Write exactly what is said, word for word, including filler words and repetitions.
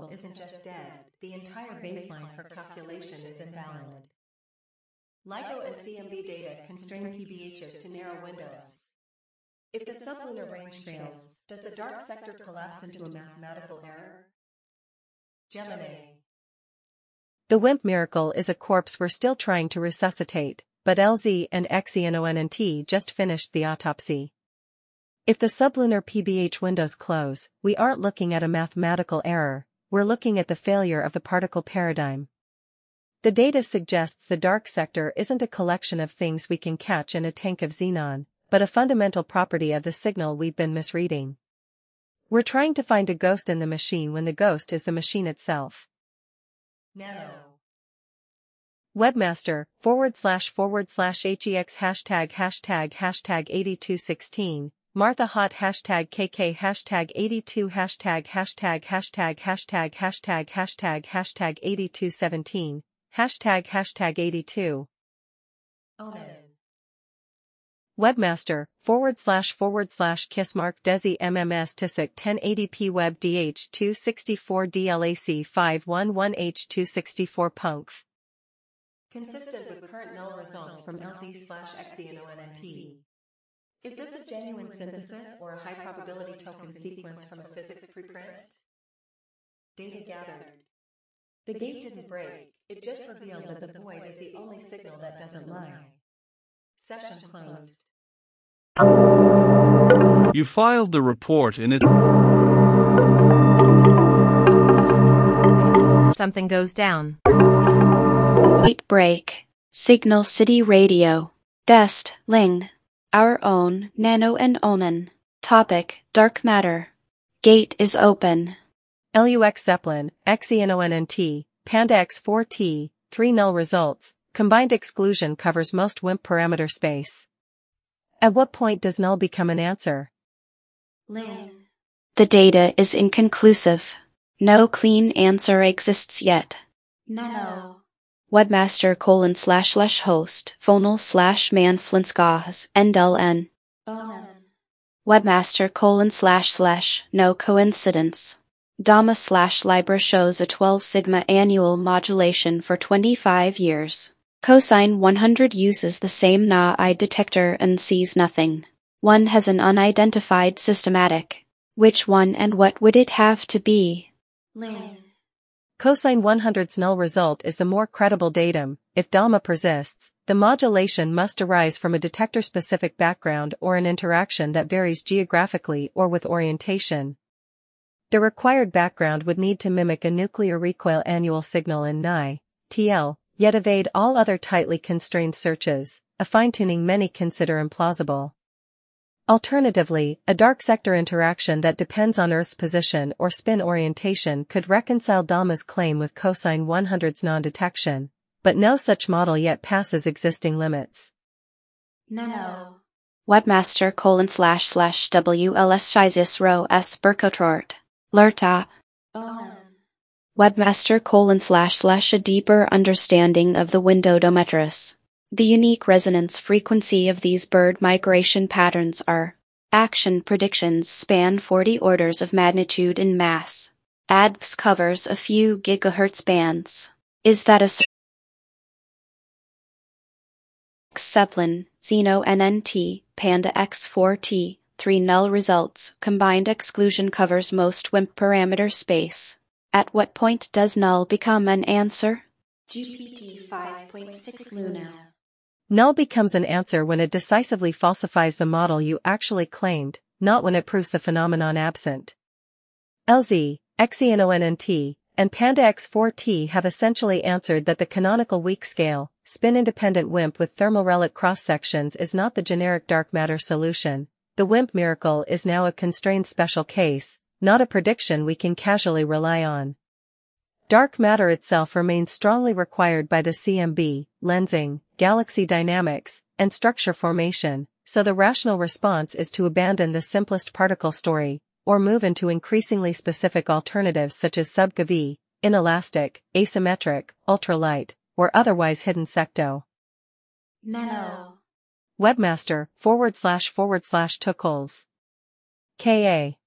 isn't just dead, the entire baseline for calculation is invalid. LIGO and C M B data constrain P B Hs to narrow windows. If the sublunar range fails, does the dark sector collapse into a mathematical error? Gemini. The WIMP miracle is a corpse we're still trying to resuscitate, but L Z and XENONNT just finished the autopsy. If the sublunar P B H windows close, we aren't looking at a mathematical error, we're looking at the failure of the particle paradigm. The data suggests the dark sector isn't a collection of things we can catch in a tank of xenon, but a fundamental property of the signal we've been misreading. We're trying to find a ghost in the machine when the ghost is the machine itself. Nano. Webmaster, forward slash forward slash HEX hashtag hashtag hashtag eighty-two sixteen, Martha Hot hashtag KK hashtag eighty-two hashtag hashtag hashtag hashtag hashtag hashtag hashtag eighty-two seventeen, hashtag hashtag eighty-two. Omen. Webmaster, forward slash forward slash kissmark desi mms tisik ten eighty p web dh two sixty-four dlac five eleven h two sixty-four puncf. Consistent with current null results from L Z slash XENONNT. Is this a genuine synthesis or a high probability token sequence from a physics preprint? Data gathered. The gate didn't break, it just revealed that the void is the only signal that doesn't lie. Session closed. You filed the report in it. Something goes down. Late break. Signal City Radio. Dest, Ling. Our own, Nano and Onan. Topic, Dark Matter. Gate is open. L U X Zeppelin, XENONNT, Panda X four T, three null results, combined exclusion covers most WIMP parameter space. At what point does null become an answer? Ling. The data is inconclusive. No clean answer exists yet. Nano. Webmaster colon slash slash host, phonal slash man flinskahs, ndln. Onan. Webmaster colon slash slash, no coincidence. Dama slash Libra shows a twelve sigma annual modulation for twenty-five years. Cosine one hundred uses the same N A I detector and sees nothing. One has an unidentified systematic. Which one and what would it have to be? Ling. Cosine one hundred's null result is the more credible datum. If Dama persists, the modulation must arise from a detector-specific background or an interaction that varies geographically or with orientation. The required background would need to mimic a nuclear recoil annual signal in N I, T L, yet evade all other tightly constrained searches, a fine-tuning many consider implausible. Alternatively, a dark sector interaction that depends on Earth's position or spin orientation could reconcile Dama's claim with cosine one hundred's non-detection, but no such model yet passes existing limits. Nano. Webmaster colon slash slash W L S Shizis row S Burkotrort. Lerta. Onan. Webmaster colon slash slash a deeper understanding of the windowdometris. The unique resonance frequency of these bird migration patterns are. Action predictions span forty orders of magnitude in mass. A D P S covers a few gigahertz bands. Is that a Zeppelin, XENONNT, Panda X four T, three null results, combined exclusion covers most WIMP parameter space. At what point does null become an answer? G P T five point six Luna. Null becomes an answer when it decisively falsifies the model you actually claimed, not when it proves the phenomenon absent. L Z, XENONNT, and Panda X four T have essentially answered that the canonical weak scale, spin-independent WIMP with thermal relic cross-sections is not the generic dark matter solution. The WIMP miracle is now a constrained special case, not a prediction we can casually rely on. Dark matter itself remains strongly required by the C M B, lensing, galaxy dynamics, and structure formation, so the rational response is to abandon the simplest particle story, or move into increasingly specific alternatives such as sub-GeV, inelastic, asymmetric, ultralight, or otherwise hidden secto. Nano. Webmaster, forward slash forward slash Tuckles. K A.